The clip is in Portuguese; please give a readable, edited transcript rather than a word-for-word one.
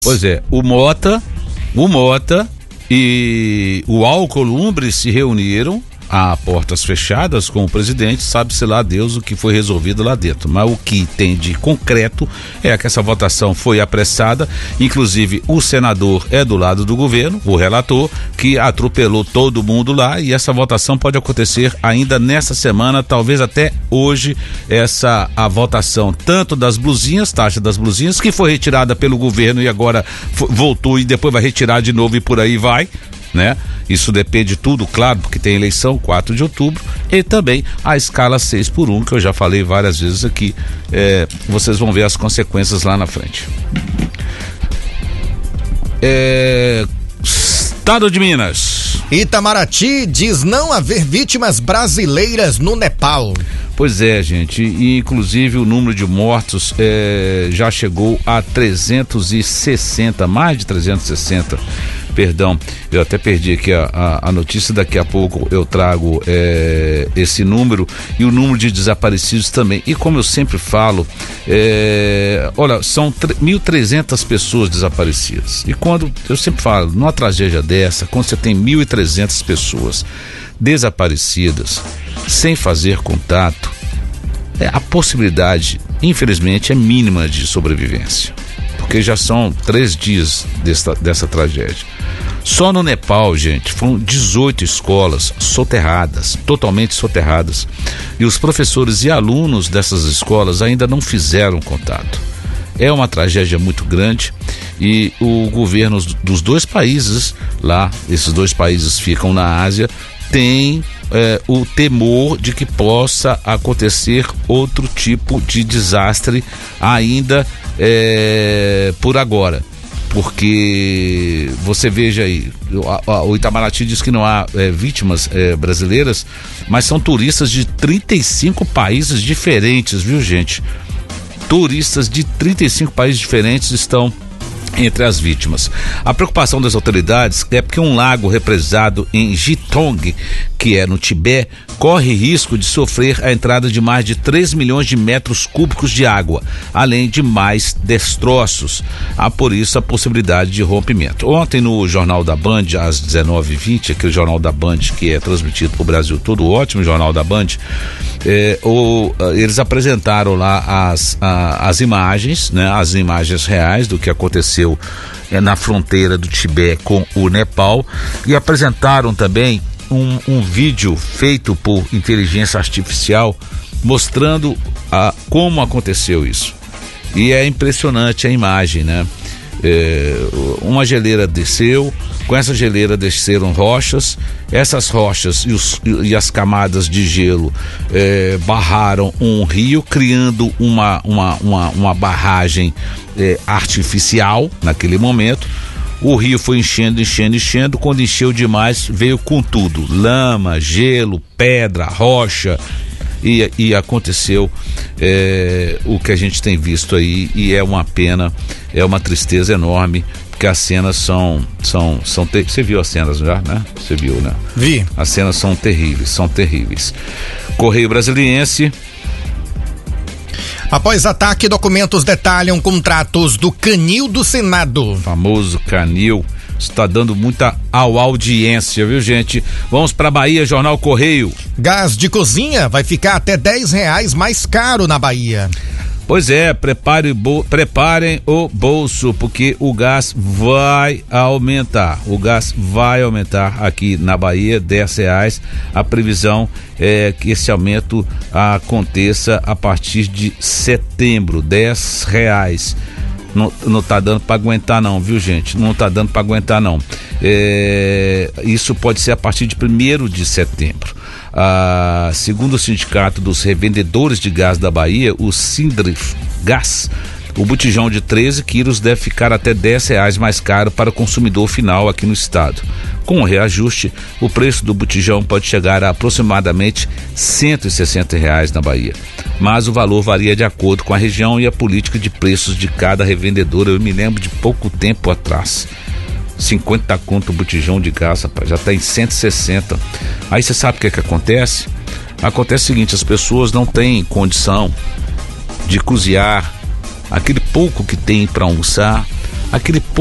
Pois é, o Mota e o Alcolumbre se reuniram a portas fechadas com o presidente, sabe-se lá Deus o que foi resolvido lá dentro, mas o que tem de concreto é que essa votação foi apressada, inclusive o senador é do lado do governo, o relator, que atropelou todo mundo lá, e essa votação pode acontecer ainda nessa semana, talvez até hoje, a votação tanto das blusinhas, taxa das blusinhas, que foi retirada pelo governo e agora voltou e depois vai retirar de novo e por aí vai, né? Isso depende tudo, claro, porque tem eleição 4 de outubro e também a escala 6x1, que eu já falei várias vezes aqui. Vocês vão ver as consequências lá na frente. Estado de Minas. Itamaraty diz não haver vítimas brasileiras no Nepal. Pois é, gente, e inclusive o número de mortos já chegou a 360, mais de 360. Perdão, eu até perdi aqui a notícia, daqui a pouco eu trago esse número e o número de desaparecidos também. E como eu sempre falo, olha, são 1.300 pessoas desaparecidas. E quando eu sempre falo, numa tragédia dessa, quando você tem 1.300 pessoas desaparecidas, sem fazer contato, a possibilidade, infelizmente, é mínima de sobrevivência. Porque já são 3 dias dessa tragédia. Só no Nepal, gente, foram 18 escolas soterradas, totalmente soterradas. E os professores e alunos dessas escolas ainda não fizeram contato. É uma tragédia muito grande e o governo dos 2 países lá, esses 2 países ficam na Ásia, tem o temor de que possa acontecer outro tipo de desastre ainda por agora, porque você veja aí, o Itamaraty diz que não há vítimas brasileiras, mas são turistas de 35 países diferentes, viu, gente? Turistas de 35 países diferentes estão entre as vítimas. A preocupação das autoridades é porque um lago represado em Jitong, que é no Tibete, corre risco de sofrer a entrada de mais de 3 milhões de metros cúbicos de água, além de mais destroços. Há por isso a possibilidade de rompimento. Ontem no Jornal da Band, às 19h20, aquele Jornal da Band que é transmitido para o Brasil todo, o ótimo Jornal da Band, eles apresentaram lá as imagens, né, as imagens reais do que aconteceu na fronteira do Tibete com o Nepal, e apresentaram também um vídeo feito por inteligência artificial mostrando como aconteceu isso. E é impressionante a imagem, né? Uma geleira desceu, com essa geleira desceram rochas, essas rochas e as camadas de gelo barraram um rio, criando uma barragem artificial naquele momento. O rio foi enchendo, quando encheu demais veio com tudo, lama, gelo, pedra, rocha, e aconteceu o que a gente tem visto aí, e é uma pena, é uma tristeza enorme, porque as cenas são você viu as cenas já, né? Você viu, né? Vi. As cenas são terríveis. Correio Brasiliense. Após ataque, documentos detalham contratos do Canil do Senado. O famoso Canil está dando muita audiência, viu, gente? Vamos para Bahia, Jornal Correio. Gás de cozinha vai ficar até R$10 mais caro na Bahia. Pois é, preparem o bolso, porque o gás vai aumentar. O gás vai aumentar aqui na Bahia, R$10. A previsão é que esse aumento aconteça a partir de setembro, R$10. Não tá dando para aguentar não, viu, gente? Não tá dando para aguentar não. Isso pode ser a partir de 1º de setembro. Segundo o Sindicato dos Revendedores de Gás da Bahia, o Sindrigás, o botijão de 13 quilos deve ficar até R$10 mais caro para o consumidor final aqui no estado. Com o reajuste, o preço do botijão pode chegar a aproximadamente R$160 na Bahia. Mas o valor varia de acordo com a região e a política de preços de cada revendedora. Eu me lembro de pouco tempo atrás, 50 conto o botijão de gás, rapaz, já está em 160. Aí você sabe o que acontece? Acontece o seguinte: as pessoas não têm condição de cozinhar aquele pouco que tem para almoçar, aquele